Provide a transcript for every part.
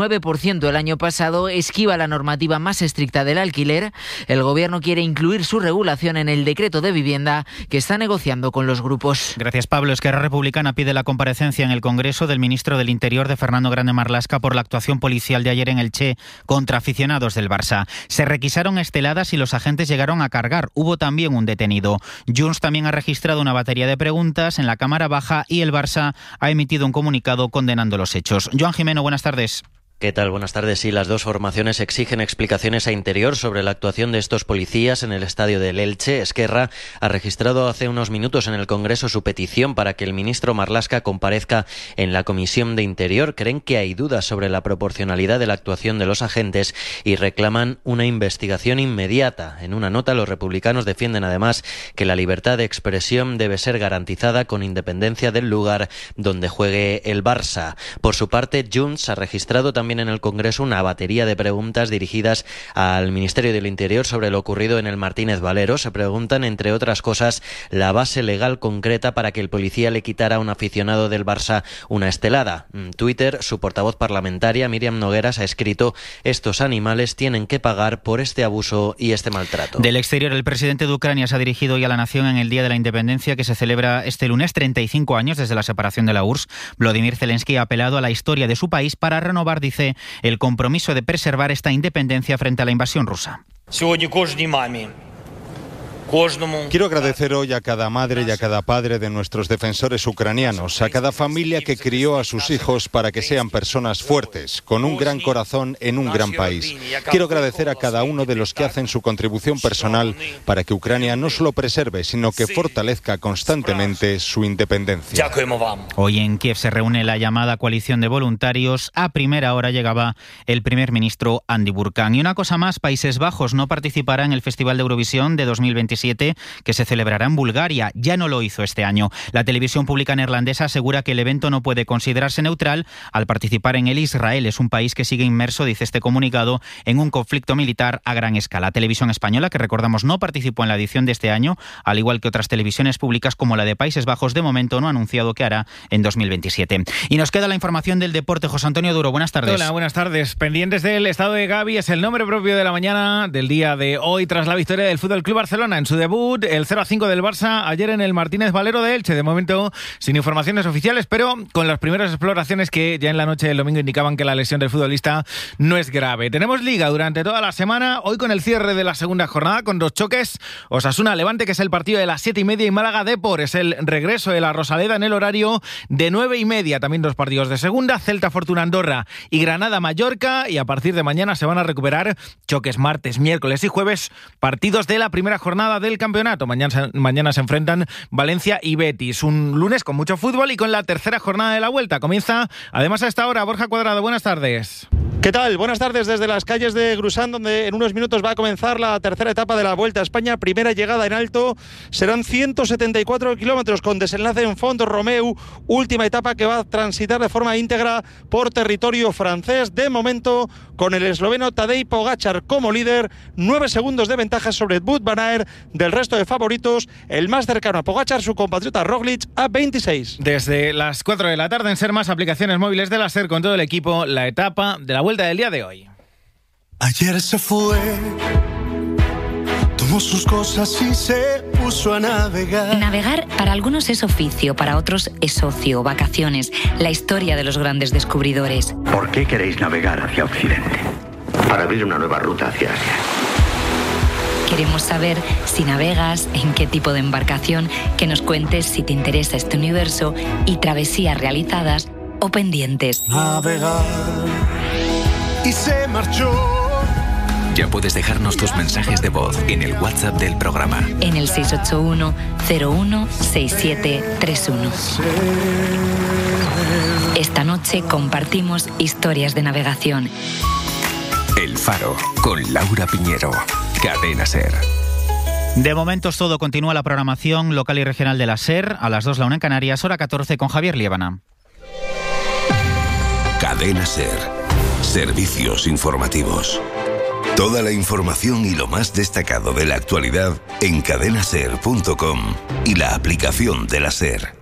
9% el año pasado, esquiva la normativa más estricta del alquiler. El Gobierno quiere incluir su regulación en el decreto de vivienda que está negociando con los grupos. Gracias, Pablo. Esquerra Republicana pide la comparecencia en el Congreso del ministro del Interior, de Fernando Grande Marlaska, por la actuación policial de ayer en Elche contra aficionados del Barça. Se requisaron esteladas y los agentes llegaron a cargar. Hubo también un detenido. Junts también ha registrado una batería de preguntas en la Cámara Baja y el Barça ha emitido un comunicado condenando los hechos. Joan Jimeno, buenas tardes. ¿Qué tal? Buenas tardes. Sí, las dos formaciones exigen explicaciones a Interior sobre la actuación de estos policías en el estadio del Elche. Esquerra ha registrado hace unos minutos en el Congreso su petición para que el ministro Marlaska comparezca en la Comisión de Interior. Creen que hay dudas sobre la proporcionalidad de la actuación de los agentes y reclaman una investigación inmediata. En una nota, los republicanos defienden además que la libertad de expresión debe ser garantizada con independencia del lugar donde juegue el Barça. Por su parte, Junts ha registrado también en el Congreso una batería de preguntas dirigidas al Ministerio del Interior sobre lo ocurrido en el Martínez Valero. Se preguntan, entre otras cosas, la base legal concreta para que el policía le quitara a un aficionado del Barça una estelada. En Twitter, su portavoz parlamentaria, Míriam Nogueras, ha escrito: estos animales tienen que pagar por este abuso y este maltrato. Del exterior, el presidente de Ucrania se ha dirigido hoy a la nación en el Día de la Independencia, que se celebra este lunes, 35 años desde la separación de la URSS. Volodymyr Zelensky ha apelado a la historia de su país para renovar, dice, el compromiso de preservar esta independencia frente a la invasión rusa. Quiero agradecer hoy a cada madre y a cada padre de nuestros defensores ucranianos, a cada familia que crió a sus hijos para que sean personas fuertes, con un gran corazón en un gran país. Quiero agradecer a cada uno de los que hacen su contribución personal para que Ucrania no solo preserve, sino que fortalezca constantemente su independencia. Hoy en Kiev se reúne la llamada coalición de voluntarios. A primera hora llegaba el primer ministro Andy Burkan. Y una cosa más, Países Bajos no participará en el Festival de Eurovisión de 2027, que se celebrará en Bulgaria. Ya no lo hizo este año. La televisión pública neerlandesa asegura que el evento no puede considerarse neutral al participar en él Israel. Es un país que sigue inmerso, dice este comunicado, en un conflicto militar a gran escala. Televisión Española, que recordamos no participó en la edición de este año, al igual que otras televisiones públicas como la de Países Bajos, de momento no ha anunciado que hará en 2027. Y nos queda la información del deporte. José Antonio Duro, buenas tardes. Hola, buenas tardes. Pendientes del estado de Gavi, es el nombre propio de la mañana del día de hoy tras la victoria del Fútbol Club Barcelona en su debut, el 0-5 del Barça ayer en el Martínez Valero de Elche. De momento sin informaciones oficiales, pero con las primeras exploraciones que ya en la noche del domingo indicaban que la lesión del futbolista no es grave. Tenemos liga durante toda la semana, hoy con el cierre de la segunda jornada con dos choques: Osasuna-Levante, que es el partido de las 7:30, y Málaga-Depor es el regreso de la Rosaleda en el horario de 9:30. También dos partidos de segunda: Celta-Fortuna-Andorra y Granada-Mallorca, y a partir de mañana se van a recuperar choques martes, miércoles y jueves, partidos de la primera jornada del campeonato. Mañana se enfrentan Valencia y Betis. Un lunes con mucho fútbol y con la tercera jornada de la Vuelta. Comienza además a esta hora Borja Cuadrado. Buenas tardes. ¿Qué tal? Buenas tardes desde las calles de Grusán, donde en unos minutos va a comenzar la tercera etapa de la Vuelta a España. Primera llegada en alto, serán 174 kilómetros con desenlace en Font Romeu. Última etapa que va a transitar de forma íntegra por territorio francés. De momento, con el esloveno Tadej Pogačar como líder, 9 segundos de ventaja sobre Wout van Aert. Del resto de favoritos, el más cercano a Pogačar, su compatriota Roglic, a 26. Desde las 4 de la tarde en Ser Más, aplicaciones móviles de la SER con todo el equipo, la etapa de la Vuelta del día de hoy. Ayer se fue, tomó sus cosas y se puso a navegar. Navegar para algunos es oficio, para otros es ocio, vacaciones, la historia de los grandes descubridores. ¿Por qué queréis navegar hacia Occidente? Para abrir una nueva ruta hacia Asia. Queremos saber si navegas, en qué tipo de embarcación, que nos cuentes si te interesa este universo y travesías realizadas o pendientes. Navegar y se marchó. Ya puedes dejarnos tus mensajes de voz en el WhatsApp del programa. En el 681 016731. Esta noche compartimos historias de navegación. El Faro, con Laura Piñero. Cadena SER. De momento es todo. Continúa la programación local y regional de la SER. A las 2 la 1 en Canarias, hora 14 con Javier Liébana. Cadena SER. Servicios informativos. Toda la información y lo más destacado de la actualidad en cadenaser.com y la aplicación de la SER.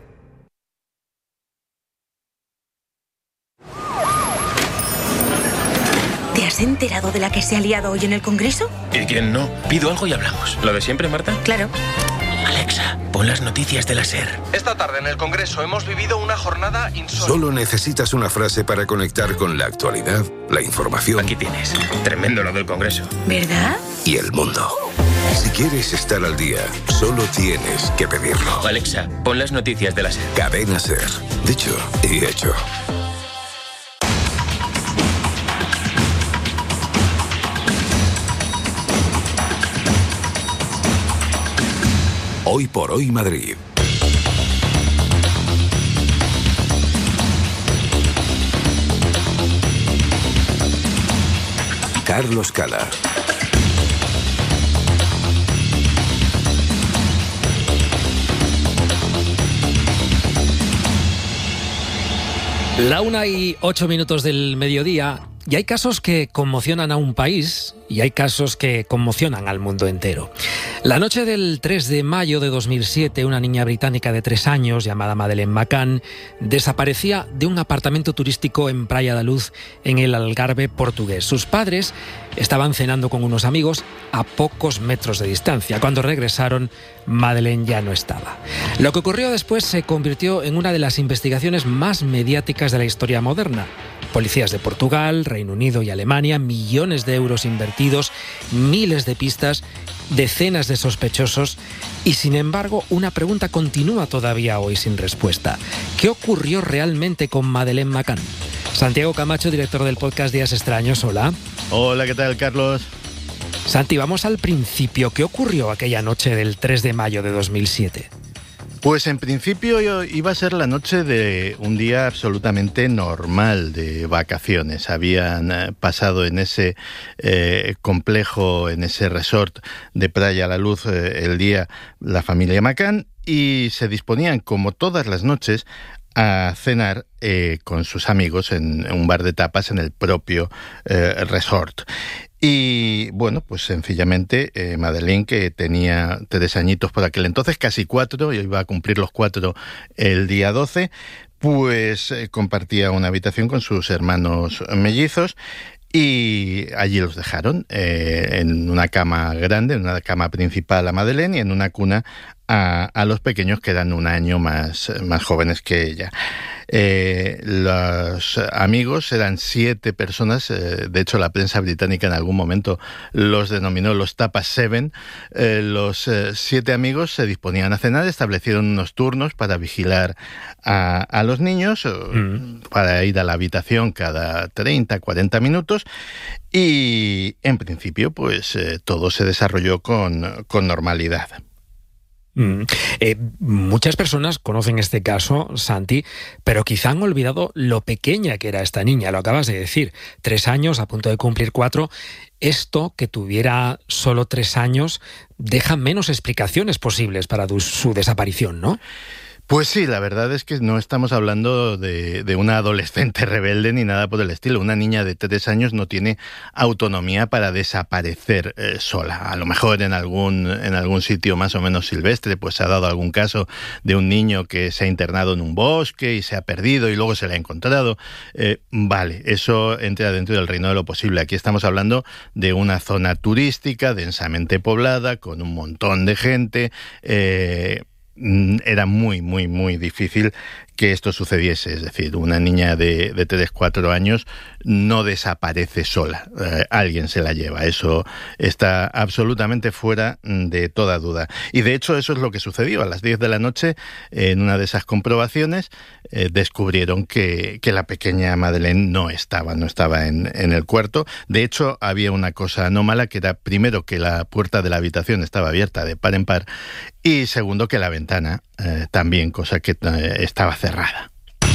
has enterado de la que se ha liado hoy en el Congreso? ¿Y quién no? Pido algo y hablamos. ¿Lo de siempre, Marta? Claro. Alexa, pon las noticias de la SER. Esta tarde en el Congreso hemos vivido una jornada insólita. Solo necesitas una frase para conectar con la actualidad, la información. Aquí tienes. Tremendo lo del Congreso. ¿Verdad? Y el mundo. Si quieres estar al día, solo tienes que pedirlo. Alexa, pon las noticias de la SER. Cadena SER. Dicho y hecho. Hoy por hoy Madrid. Carlos Cala. La 1:08 del mediodía, y hay casos que conmocionan a un país y hay casos que conmocionan al mundo entero. La noche del 3 de mayo de 2007, una niña británica de 3 años llamada Madeleine McCann desaparecía de un apartamento turístico en Praia da Luz, en el Algarve portugués. Sus padres estaban cenando con unos amigos a pocos metros de distancia. Cuando regresaron, Madeleine ya no estaba. Lo que ocurrió después se convirtió en una de las investigaciones más mediáticas de la historia moderna. Policías de Portugal, Reino Unido y Alemania, millones de euros invertidos, miles de pistas, decenas de sospechosos y, sin embargo, una pregunta continúa todavía hoy sin respuesta. ¿Qué ocurrió realmente con Madeleine McCann? Santiago Camacho, director del podcast Días Extraños, hola. Hola, ¿qué tal, Carlos? Santi, vamos al principio. ¿Qué ocurrió aquella noche del 3 de mayo de 2007? Pues en principio iba a ser la noche de un día absolutamente normal de vacaciones. Habían pasado en ese complejo, en ese resort de Praia da Luz el día la familia McCann y se disponían, como todas las noches, a cenar con sus amigos en un bar de tapas en el propio resort. Y bueno, pues sencillamente Madeleine, que tenía 3 añitos por aquel entonces, casi 4, y iba a cumplir los 4 el día 12, pues compartía una habitación con sus hermanos mellizos. Y allí los dejaron en una cama grande, en una cama principal a Madeleine y en una cuna a los pequeños, que eran un año más jóvenes que ella. Los amigos eran 7 personas, de hecho la prensa británica en algún momento los denominó los Tapas 7. Los 7 amigos se disponían a cenar, establecieron unos turnos para vigilar a los niños, para ir a la habitación cada 30, 40 minutos, y en principio pues todo se desarrolló con normalidad. Muchas personas conocen este caso, Santi, pero quizá han olvidado lo pequeña que era esta niña. Lo acabas de decir, 3 años, a punto de cumplir 4. Esto, que tuviera solo 3 años, deja menos explicaciones posibles para su desaparición, ¿no? Pues sí, la verdad es que no estamos hablando de una adolescente rebelde ni nada por el estilo. Una niña de 3 años no tiene autonomía para desaparecer sola. A lo mejor en algún sitio más o menos silvestre, pues se ha dado algún caso de un niño que se ha internado en un bosque y se ha perdido y luego se le ha encontrado. Vale, eso entra dentro del reino de lo posible. Aquí estamos hablando de una zona turística densamente poblada, con un montón de gente. Era muy, muy, muy difícil que esto sucediese. Es decir, una niña de 3-4 años no desaparece sola. Alguien se la lleva. Eso está absolutamente fuera de toda duda. Y de hecho eso es lo que sucedió. A las 10 de la noche, en una de esas comprobaciones, descubrieron que la pequeña Madeleine no estaba en el cuarto. De hecho, había una cosa anómala, que era, primero, que la puerta de la habitación estaba abierta de par en par, y segundo, que la ventana también, cosa que estaba cerrada.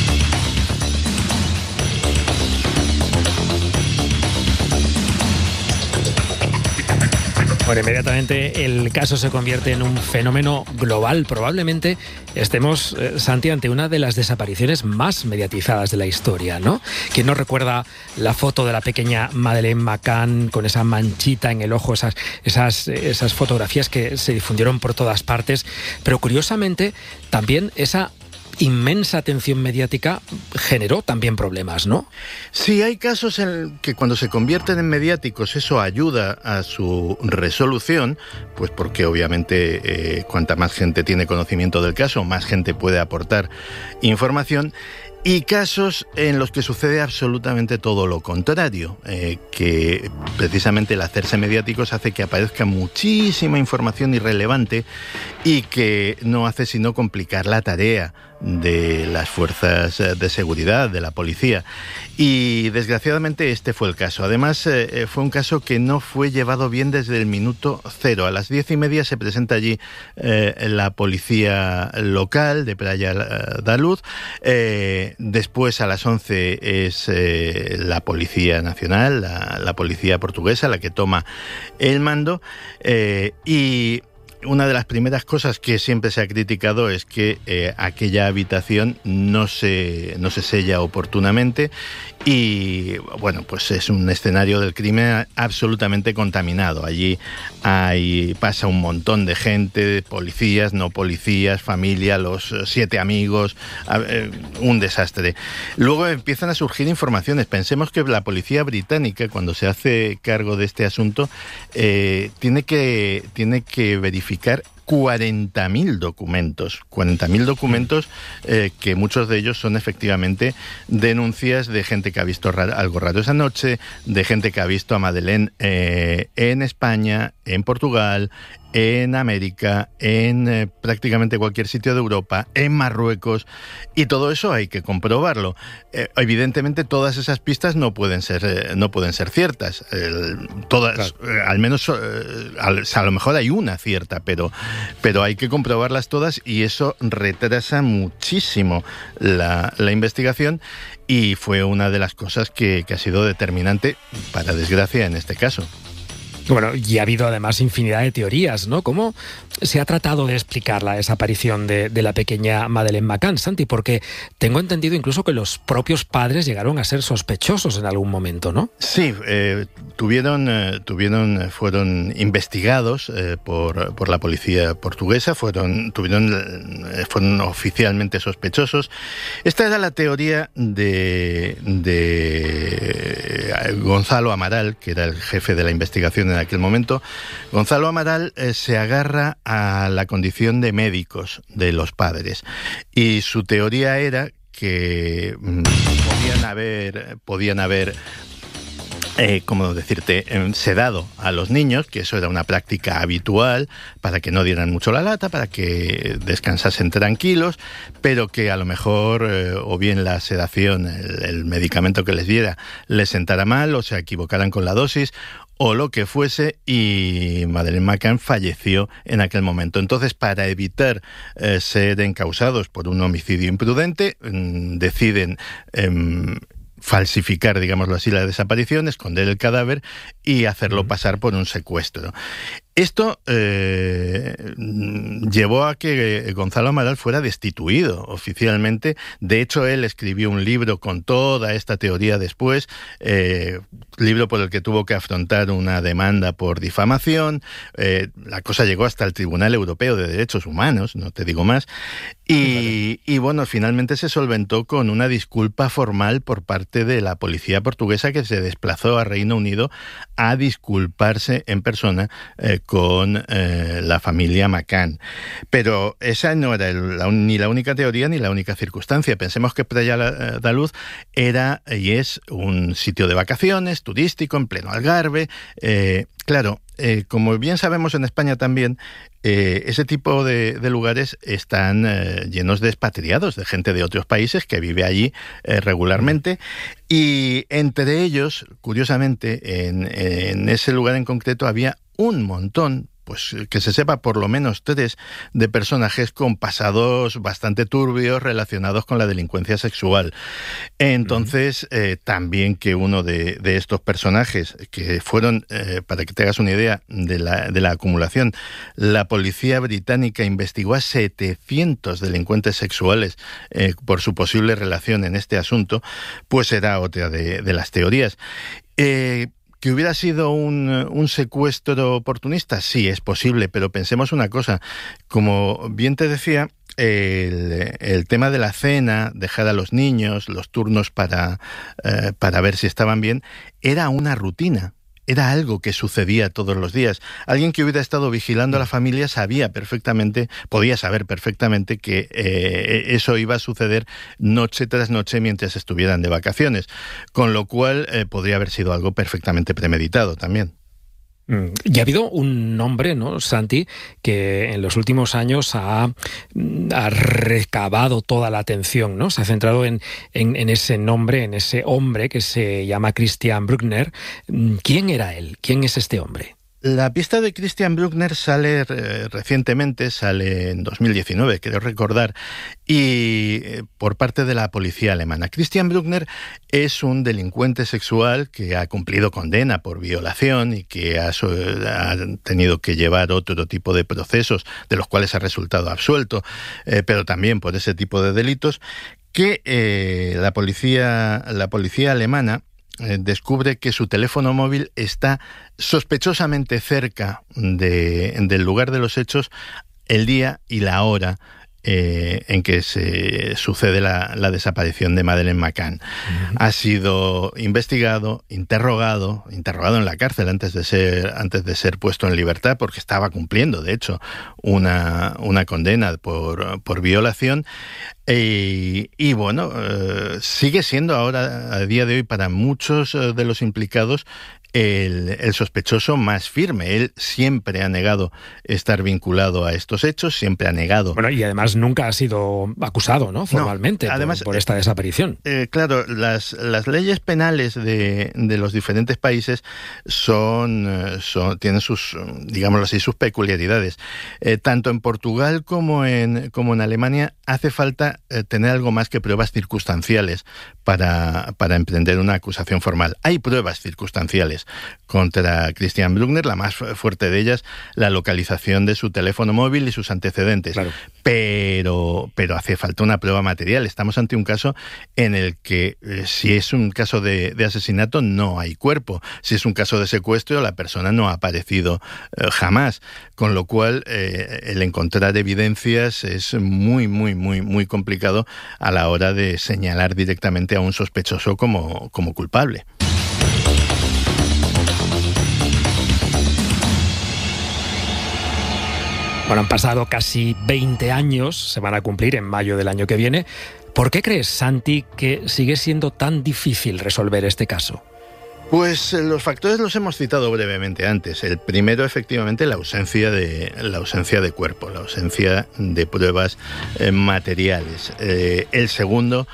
Bueno, inmediatamente el caso se convierte en un fenómeno global. Probablemente estemos, Santi, ante una de las desapariciones más mediatizadas de la historia, ¿no? ¿Quién no recuerda la foto de la pequeña Madeleine McCann con esa manchita en el ojo, esas fotografías que se difundieron por todas partes? Pero curiosamente también esa inmensa atención mediática generó también problemas, ¿no? Sí, hay casos en que cuando se convierten en mediáticos eso ayuda a su resolución, pues porque obviamente cuanta más gente tiene conocimiento del caso, más gente puede aportar información. Y casos en los que sucede absolutamente todo lo contrario, que precisamente el hacerse mediáticos hace que aparezca muchísima información irrelevante y que no hace sino complicar la tarea de las fuerzas de seguridad, de la policía. Y desgraciadamente este fue el caso. Además, fue un caso que no fue llevado bien desde el minuto cero. A las 10:30 se presenta allí la policía local de Praia da Luz. Después, a las 11, es la Policía Nacional, la policía portuguesa, la que toma el mando. Y una de las primeras cosas que siempre se ha criticado es que aquella habitación no se sella oportunamente y, bueno, pues es un escenario del crimen absolutamente contaminado. Allí pasa un montón de gente, policías, no policías, familia, los 7 amigos, un desastre. Luego empiezan a surgir informaciones. Pensemos que la policía británica, cuando se hace cargo de este asunto, tiene que verificar 40.000 documentos. 40.000 documentos que muchos de ellos son efectivamente denuncias de gente que ha visto algo raro esa noche, de gente que ha visto a Madeleine en España, en Portugal, en América, en prácticamente cualquier sitio de Europa, en Marruecos, y todo eso hay que comprobarlo. Evidentemente todas esas pistas no pueden ser ciertas. Todas, claro. Al menos a lo mejor hay una cierta, pero hay que comprobarlas todas y eso retrasa muchísimo la investigación y fue una de las cosas que ha sido determinante, para desgracia, en este caso. Bueno, y ha habido además infinidad de teorías, ¿no? ¿Cómo se ha tratado de explicar la desaparición de la pequeña Madeleine McCann, Santi? Porque tengo entendido incluso que los propios padres llegaron a ser sospechosos en algún momento, ¿no? Sí, fueron investigados por la policía portuguesa, fueron oficialmente sospechosos. Esta era la teoría de Gonzalo Amaral, que era el jefe de la investigación en aquel momento. Gonzalo Amaral se agarra a la condición de médicos de los padres y su teoría era que podían haber sedado a los niños, que eso era una práctica habitual para que no dieran mucho la lata, para que descansasen tranquilos, pero que a lo mejor o bien la sedación, el medicamento que les diera, les sentara mal o se equivocaran con la dosis o lo que fuese, y Madeleine McCann falleció en aquel momento. Entonces, para evitar ser encausados por un homicidio imprudente, deciden falsificar, digámoslo así, la desaparición, esconder el cadáver y hacerlo pasar por un secuestro. Esto llevó a que Gonzalo Amaral fuera destituido oficialmente. De hecho, él escribió un libro con toda esta teoría después, libro por el que tuvo que afrontar una demanda por difamación. La cosa llegó hasta el Tribunal Europeo de Derechos Humanos, no te digo más. Y bueno, finalmente se solventó con una disculpa formal por parte de la policía portuguesa, que se desplazó a Reino Unido a disculparse en persona con la familia McCann. Pero esa no era ni la única teoría ni la única circunstancia. Pensemos que Praia da Luz era y es un sitio de vacaciones, turístico, en pleno Algarve. Claro, como bien sabemos en España también, ese tipo de lugares están llenos de expatriados, de gente de otros países que vive allí regularmente, y entre ellos, curiosamente, en ese lugar en concreto había un montón, pues que se sepa por lo menos 3 de personajes con pasados bastante turbios relacionados con la delincuencia sexual. Entonces, también que uno de estos personajes, que fueron, para que te hagas una idea de la acumulación, la policía británica investigó a 700 delincuentes sexuales por su posible relación en este asunto, pues era otra de las teorías. ¿Que hubiera sido un secuestro oportunista? Sí, es posible, pero pensemos una cosa. Como bien te decía, el tema de la cena, dejar a los niños, los turnos para ver si estaban bien, era una rutina. Era algo que sucedía todos los días. Alguien que hubiera estado vigilando a la familia podía saber perfectamente que eso iba a suceder noche tras noche mientras estuvieran de vacaciones. Con lo cual podría haber sido algo perfectamente premeditado también. Y ha habido un nombre, ¿no, Santi?, que en los últimos años ha recabado toda la atención, ¿no? Se ha centrado en ese nombre, en ese hombre que se llama Christian Bruckner. ¿Quién era él? ¿Quién es este hombre? La pista de Christian Bruckner sale recientemente, sale en 2019, creo recordar, y por parte de la policía alemana. Christian Bruckner es un delincuente sexual que ha cumplido condena por violación y que ha tenido que llevar otro tipo de procesos, de los cuales ha resultado absuelto, pero también por ese tipo de delitos, que la policía alemana descubre que su teléfono móvil está sospechosamente cerca del lugar de los hechos, el día y la hora en que se sucede la desaparición de Madeleine McCann. Uh-huh. Ha sido investigado, interrogado en la cárcel antes de ser puesto en libertad, porque estaba cumpliendo, de hecho, una condena por violación. Y bueno, sigue siendo ahora, a día de hoy, para muchos de los implicados, el sospechoso más firme. Él siempre ha negado estar vinculado a estos hechos, siempre ha negado. Bueno, y además nunca ha sido acusado, ¿no?, formalmente, además, por esta desaparición. Claro, las leyes penales de los diferentes países tienen sus, digámoslo así, sus peculiaridades. Tanto en Portugal como en Alemania hace falta tener algo más que pruebas circunstanciales para emprender una acusación formal. Hay pruebas circunstanciales contra Christian Bruckner, la más fuerte de ellas, la localización de su teléfono móvil y sus antecedentes. Claro. Pero hace falta una prueba material. Estamos ante un caso en el que, si es un caso de asesinato, no hay cuerpo. Si es un caso de secuestro, la persona no ha aparecido jamás. Con lo cual, el encontrar evidencias es muy, muy, muy, muy complicado a la hora de señalar directamente a un sospechoso como culpable. Bueno, han pasado casi 20 años, se van a cumplir en mayo del año que viene. ¿Por qué crees, Santi, que sigue siendo tan difícil resolver este caso? Pues los factores los hemos citado brevemente antes. El primero, efectivamente, la ausencia de cuerpo, la ausencia de pruebas materiales. El segundo,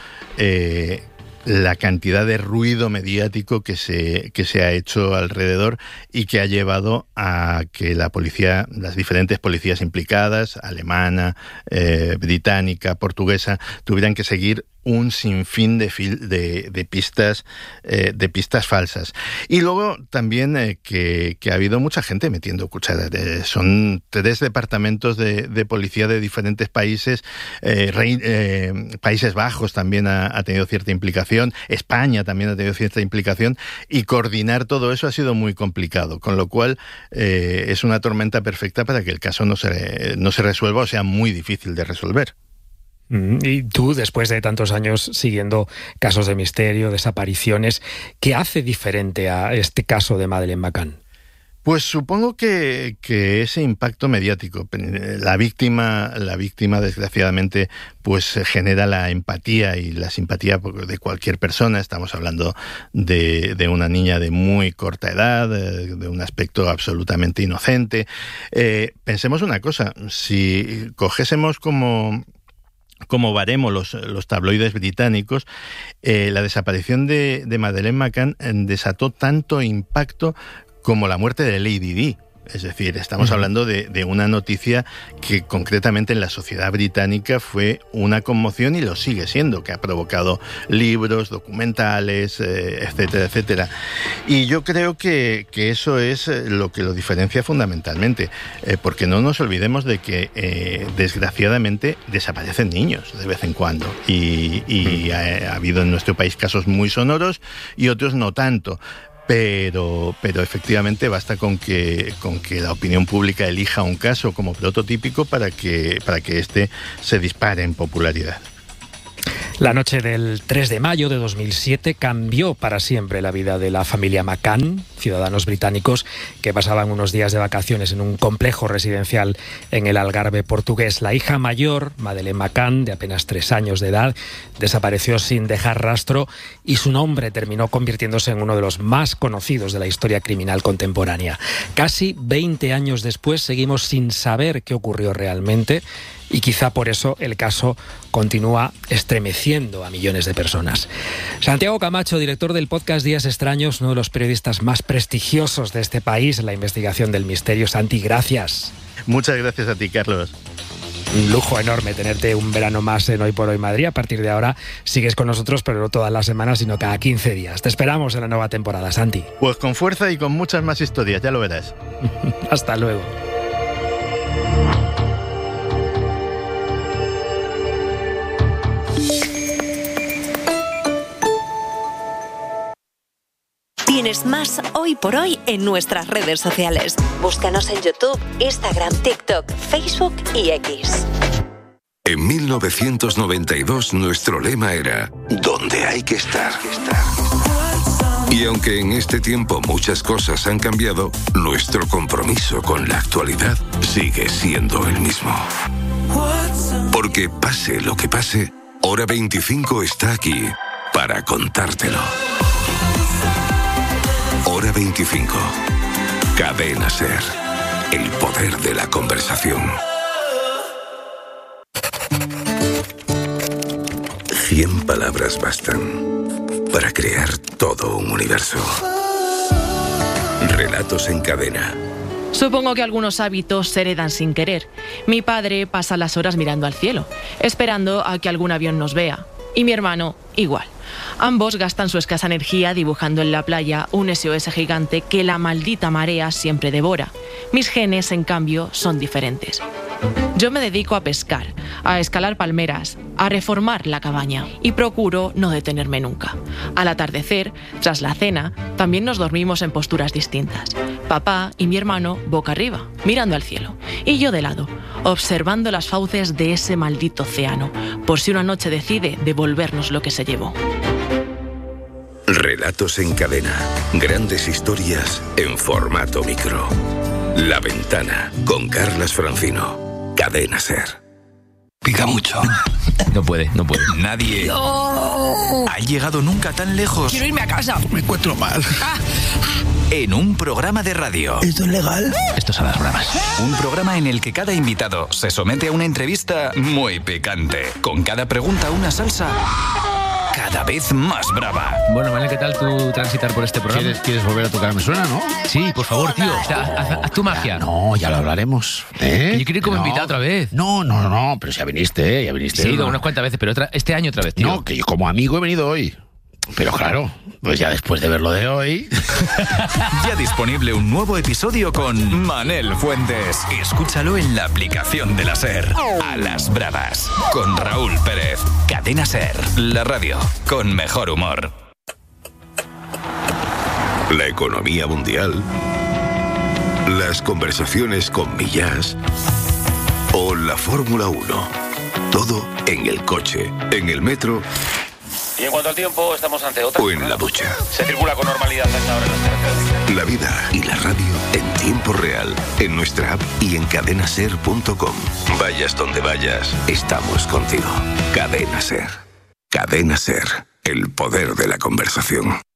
la cantidad de ruido mediático que se ha hecho alrededor y que ha llevado a que la policía, las diferentes policías implicadas, alemana, británica, portuguesa, tuvieran que seguir un sinfín de pistas falsas. Y luego también que ha habido mucha gente metiendo cuchara. Son 3 departamentos de policía de diferentes países. Países Bajos también ha tenido cierta implicación. España también ha tenido cierta implicación. Y coordinar todo eso ha sido muy complicado. Con lo cual es una tormenta perfecta para que el caso no se resuelva o sea muy difícil de resolver. Y tú, después de tantos años siguiendo casos de misterio, desapariciones, ¿qué hace diferente a este caso de Madeleine McCann? Pues supongo que ese impacto mediático, la víctima desgraciadamente pues genera la empatía y la simpatía de cualquier persona. Estamos hablando de una niña de muy corta edad, de un aspecto absolutamente inocente. Pensemos una cosa, si cogiésemos como baremo los tabloides británicos, la desaparición de Madeleine McCann desató tanto impacto como la muerte de Lady Di. Es decir, estamos hablando de una noticia que concretamente en la sociedad británica fue una conmoción y lo sigue siendo, que ha provocado libros, documentales, etcétera, etcétera. Y yo creo que eso es lo que lo diferencia fundamentalmente, porque no nos olvidemos de que desgraciadamente desaparecen niños de vez en cuando y ha habido en nuestro país casos muy sonoros y otros no tanto. pero efectivamente basta con que la opinión pública elija un caso como prototípico para que este se dispare en popularidad. La noche del 3 de mayo de 2007 cambió para siempre la vida de la familia McCann, ciudadanos británicos que pasaban unos días de vacaciones en un complejo residencial en el Algarve portugués. La hija mayor, Madeleine McCann, de apenas 3 años de edad, desapareció sin dejar rastro y su nombre terminó convirtiéndose en uno de los más conocidos de la historia criminal contemporánea. Casi 20 años después seguimos sin saber qué ocurrió realmente. Y quizá por eso el caso continúa estremeciendo a millones de personas. Santiago Camacho, director del podcast Días Extraños, uno de los periodistas más prestigiosos de este país en la investigación del misterio. Santi, gracias. Muchas gracias a ti, Carlos. Un lujo enorme tenerte un verano más en Hoy por Hoy Madrid. A partir de ahora sigues con nosotros, pero no todas las semanas, sino cada 15 días. Te esperamos en la nueva temporada, Santi. Pues con fuerza y con muchas más historias, ya lo verás. Hasta luego. Tienes más Hoy por Hoy en nuestras redes sociales. Búscanos en YouTube, Instagram, TikTok, Facebook y X. En 1992 nuestro lema era ¿dónde hay que estar? Y aunque en este tiempo muchas cosas han cambiado, nuestro compromiso con la actualidad sigue siendo el mismo. Porque pase lo que pase, Hora 25 está aquí para contártelo. Hora 25. Cadena SER. El poder de la conversación. 100 palabras bastan para crear todo un universo. Relatos en cadena. Supongo que algunos hábitos se heredan sin querer. Mi padre pasa las horas mirando al cielo, esperando a que algún avión nos vea. Y mi hermano, igual. Ambos gastan su escasa energía dibujando en la playa un SOS gigante que la maldita marea siempre devora. Mis genes, en cambio, son diferentes. Yo me dedico a pescar, a escalar palmeras, a reformar la cabaña y procuro no detenerme nunca. Al atardecer, tras la cena, también nos dormimos en posturas distintas. Papá y mi hermano boca arriba, mirando al cielo, y yo de lado, observando las fauces de ese maldito océano, por si una noche decide devolvernos lo que se llevó. Relatos en cadena. Grandes historias en formato micro. La Ventana, con Carlas Francino. Cadena SER. Pica mucho. No puede. Nadie ha llegado nunca tan lejos. Quiero irme a casa. Me encuentro mal. En un programa de radio. ¿Esto es legal? Esto es a las bravas. Un programa en el que cada invitado se somete a una entrevista muy picante. Con cada pregunta una salsa cada vez más brava. Bueno, Manel, ¿qué tal tú transitar por este programa? ¿Quieres volver a tocar Me Suena, no? Sí, por favor, tío. Haz tu magia. No, ya lo hablaremos. Yo quiero ir como invitado otra vez. No, pero ya viniste. Sí, he ido unas cuantas veces, pero este año otra vez, tío. No, que yo como amigo he venido hoy. Pero claro, pues ya después de ver lo de hoy... Ya disponible un nuevo episodio con Manel Fuentes. Escúchalo en la aplicación de la SER. A las bravas, con Raúl Pérez. Cadena SER, la radio con mejor humor. La economía mundial, las conversaciones con Millás o la Fórmula 1. Todo en el coche, en el metro... Y en cuanto al tiempo, estamos ante otra... o en la ducha. Se circula con normalidad hasta ahora en las carreteras. La vida y la radio en tiempo real, en nuestra app y en cadenaser.com. Vayas donde vayas, estamos contigo. Cadena SER. Cadena SER. El poder de la conversación.